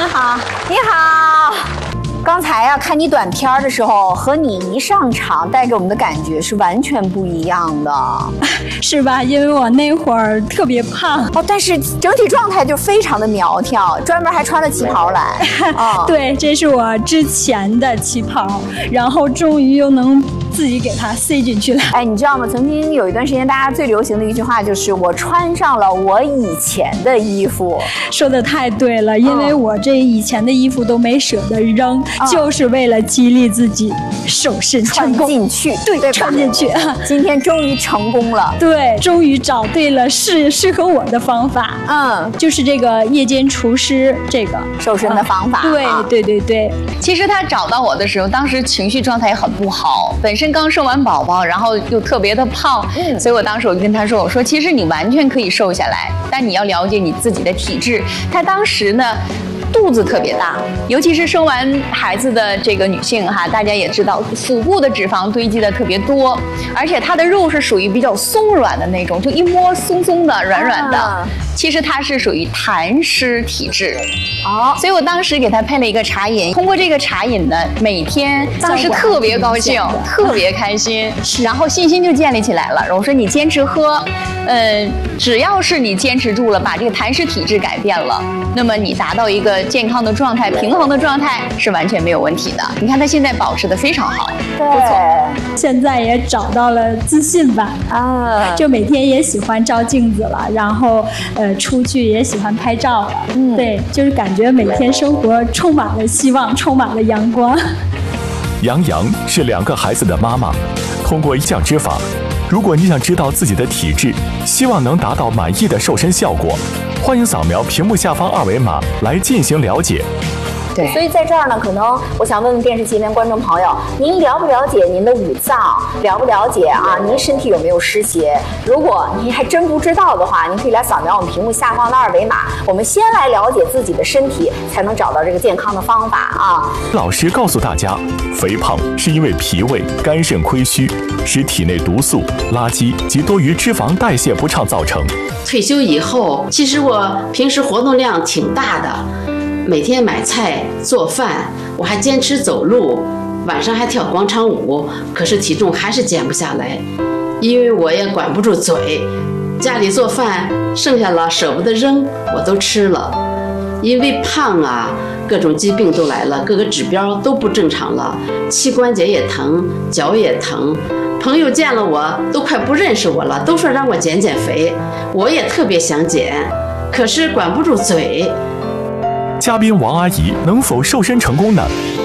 好，你好。刚才啊，看你短片的时候，和你一上场带给我们的感觉是完全不一样的， 是吧？因为我那会儿特别胖哦，但是整体状态就非常的苗条，专门还穿了旗袍来。 哦，对，这是我之前的旗袍，然后终于又能自己给它塞进去了。 哎，你知道吗？曾经有一段时间，大家最流行的一句话就是“我穿上了我以前的衣服”。 说的太对了，因为我这以前的衣服都没舍得扔，就是为了激励自己瘦身成功。 穿进去， 对，穿进去。 今天终于成功了。 对，终于找对了适合我的方法。就是这个夜间厨师这个瘦身的方法。 对。 其实他找到我的时候，当时情绪状态也很不好，本身刚生完宝宝，然后又特别的胖，所以我当时我就跟他说，我说其实你完全可以瘦下来，但你要了解你自己的体质。他当时呢，肚子特别大，尤其是生完孩子的这个女性哈，大家也知道，腹部的脂肪堆积的特别多，而且她的肉是属于比较松软的那种，就一摸松松的、软软的。其实她是属于痰湿体质。所以我当时给她配了一个茶饮，通过这个茶饮呢，每天当时特别高兴，特别开心，然后信心就建立起来了。我说你坚持喝，只要是你坚持住了，把这个痰湿体质改变了，那么你达到一个健康的状态、平衡的状态是完全没有问题的。你看他现在保持的非常好，不错。 现在也找到了自信吧，就每天也喜欢照镜子了，然后出去也喜欢拍照了。对，就是感觉每天生活充满了希望，充满了阳光。 杨洋是2个孩子的妈妈，通过一降脂法，如果你想知道自己的体质，希望能达到满意的瘦身效果，欢迎扫描屏幕下方2维码来进行了解。 对，所以在这儿呢，可能我想问问电视机前观众朋友，您了不了解您的五脏？了不了解啊？您身体有没有湿邪？如果您还真不知道的话，您可以来扫描我们屏幕下方的2维码。我们先来了解自己的身体，才能找到这个健康的方法啊。 老师告诉大家，肥胖是因为脾胃、肝肾亏虚，使体内毒素、垃圾及多余脂肪代谢不畅造成。 退休以后，其实我平时活动量挺大的。每天买菜做饭，我还坚持走路，晚上还跳广场舞，可是体重还是减不下来，因为我也管不住嘴，家里做饭剩下了舍不得扔，我都吃了。因为胖啊，各种疾病都来了，各个指标都不正常了，膝关节也疼，脚也疼。朋友见了我都快不认识我了，都说让我减肥，我也特别想减，可是管不住嘴。 嘉宾王阿姨能否瘦身成功呢？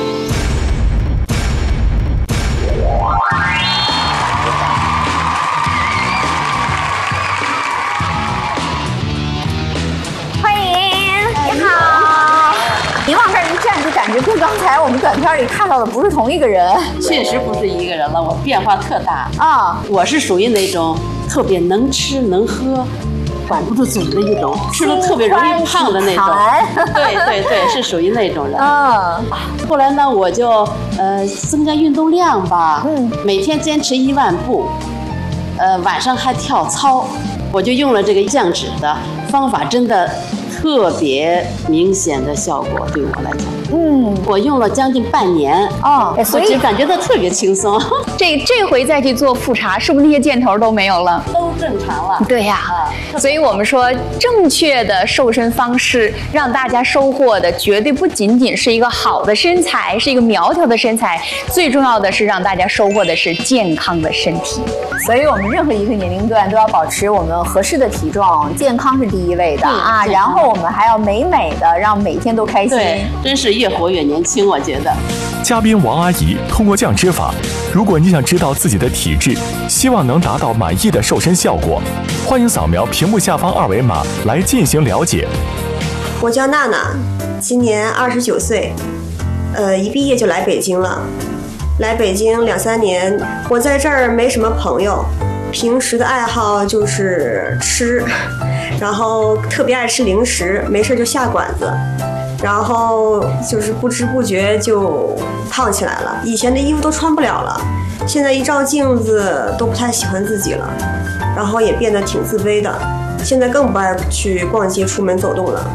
欢迎，你好。您往这儿一站，就感觉跟刚才我们短片里看到的不是同一个人。 确实不是一个人了，我变化特大啊！ 我是属于那种特别能吃能喝，管不住嘴的一种，吃了特别容易胖的那种。对，是属于那种人。后来呢，我就增加运动量吧，每天坚持1万步，晚上还跳操，我就用了这个降脂的方法，真的特别明显的效果，对我来讲。我用了将近半年所以感觉到特别轻松。 这回再去做复查，是不是那些箭头都没有了？ 都正常了。 对呀，所以我们说正确的瘦身方式，让大家收获的绝对不仅仅是一个好的身材，是一个苗条的身材，最重要的是让大家收获的是健康的身体。 所以我们任何一个年龄段都要保持我们合适的体重，健康是第一位的啊。然后我们还要美的，让每天都开心。 对，真是越活越年轻，我觉得。 嘉宾王阿姨通过降脂法，如果你想知道自己的体质，希望能达到满意的瘦身效果，欢迎扫描屏幕下方2维码来进行了解。 我叫娜娜，今年29岁，一毕业就来北京了。来北京2、3年，我在这儿没什么朋友，平时的爱好就是吃，然后特别爱吃零食，没事就下馆子，然后就是不知不觉就胖起来了。以前的衣服都穿不了了，现在一照镜子都不太喜欢自己了，然后也变得挺自卑的。现在更不爱去逛街、出门走动了。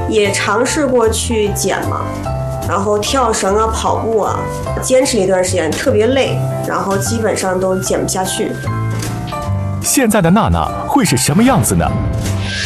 也尝试过去减嘛，然后跳绳啊、跑步啊，坚持一段时间特别累，然后基本上都减不下去。 现在的娜娜会是什么样子呢？